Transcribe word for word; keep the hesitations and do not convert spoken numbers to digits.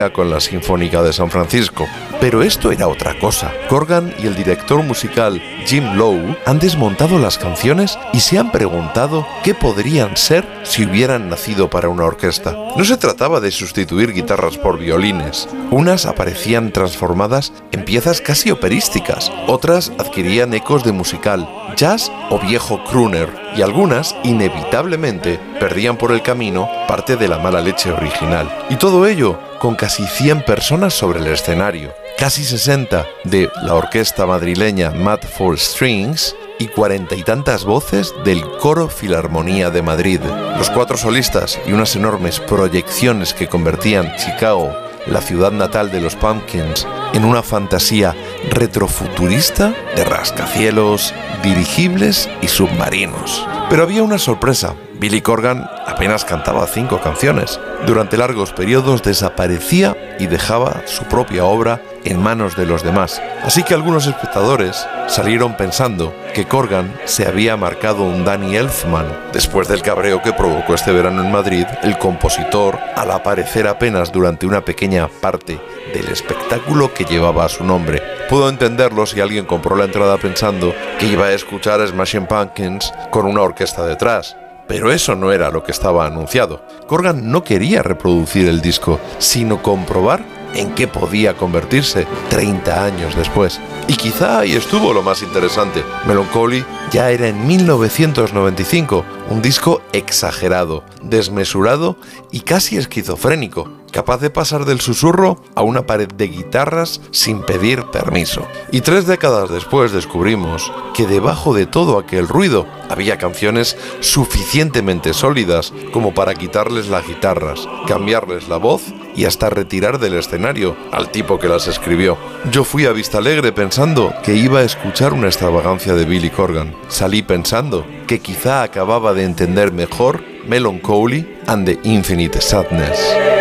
con la Sinfónica de San Francisco. Pero esto era otra cosa. Corgan y el director musical Jim Lowe han desmontado las canciones y se han preguntado qué podrían ser si hubieran nacido para una orquesta. No se trataba de sustituir guitarras por violines. Unas aparecían transformadas en piezas casi operísticas, otras adquirían ecos de musical, jazz o viejo crooner, y algunas, inevitablemente, perdían por el camino parte de la mala leche original. Y todo ello con casi cien personas sobre el escenario, casi sesenta de la orquesta madrileña Mad Four Strings y cuarenta y tantas voces del Coro Filarmonía de Madrid. Los cuatro solistas y unas enormes proyecciones que convertían Chicago, la ciudad natal de los Pumpkins, en una fantasía retrofuturista de rascacielos, dirigibles y submarinos. Pero había una sorpresa. Billy Corgan apenas cantaba cinco canciones. Durante largos periodos desaparecía y dejaba su propia obra en manos de los demás. Así que algunos espectadores salieron pensando que Corgan se había marcado un Danny Elfman después del cabreo que provocó este verano en Madrid el compositor al aparecer apenas durante una pequeña parte del espectáculo que llevaba a su nombre. Puedo entenderlo si alguien compró la entrada pensando que iba a escuchar a Smashing Pumpkins con una orquesta detrás. Pero eso no era lo que estaba anunciado. Corgan no quería reproducir el disco, sino comprobar en qué podía convertirse treinta años después. Y quizá ahí estuvo lo más interesante. Melancholy ya era en mil novecientos noventa y cinco, un disco exagerado, desmesurado y casi esquizofrénico, capaz de pasar del susurro a una pared de guitarras sin pedir permiso. Y tres décadas después descubrimos que debajo de todo aquel ruido había canciones suficientemente sólidas como para quitarles las guitarras, cambiarles la voz y hasta retirar del escenario al tipo que las escribió. Yo fui a Vista Alegre pensando que iba a escuchar una extravagancia de Billy Corgan. Salí pensando que quizá acababa de entender mejor Melancholy and the Infinite Sadness.